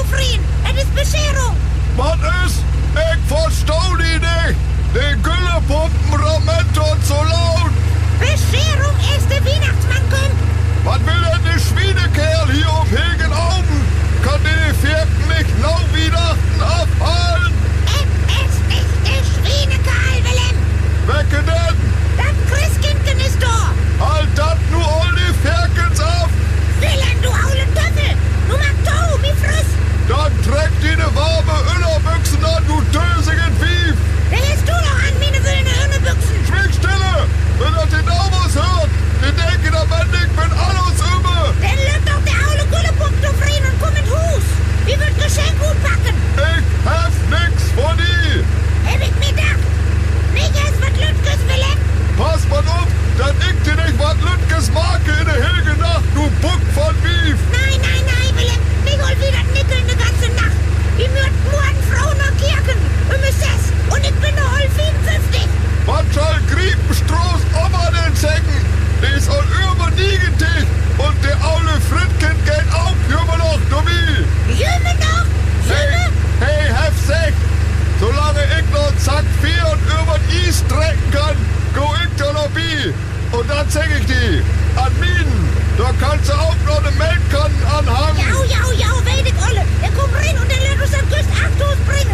vriend. Het is Bescherung. Wat is? Ik verstau die nicht. Die Güllepumpen rammen so laut. Bescherung is de Weihnachtsmann kommt. Was will denn der Schwienekerl hier auf Hegenaugen? Kann die Vierten nicht noch Weihnachten abhalten? Es ist nicht der Schweinekerl, Willem. Wecke denn? Das Christkindchen ist da. Halt dat nu all die Ferkens auf. Willem, du aule Töffel. Du magst Tau, wie friss. Dann trägt die ne warme Öllerbüchsen an, du dösigen Vieh. Da lässt du doch an, meine wilden Hühnebüchsen. Schwiegstille! Wenn er den Autos hört, die denken am Ende, ich bin alles über. Dann löt doch der aule Güllepump zufrieden und komm ins Hus. Wie wird Geschenk gut packen? Ich hab nix von die. Hab ich mir gedacht. Nicht erst was Lütges, Willem. Pass mal auf, dann ich dir nicht was Lütges Marke in der Hilge Nacht, du Buck von Wief. Nein, Willem. Ich hol wieder Nickel ne ganze Nacht. Die würden morgen Frauen nach Kirchen. Und und ich bin noch hol 54. Was soll Griepenstroß Oma denn zecken? Die ist all überniegend. Und der aule Fritkin geht auch jümmer noch, du wie. Jümme noch? Hey, Hefsek! Solange ich noch Zack 4 und über den Eis strecken kann, go ich da noch bi. Und dann zeig ich die. An Minen. Da kannst du auch noch eine Melkkanne anhangen. Ja, weet ik, Olle. Der kommt rein und der lädt uns am Küst 8 bringen.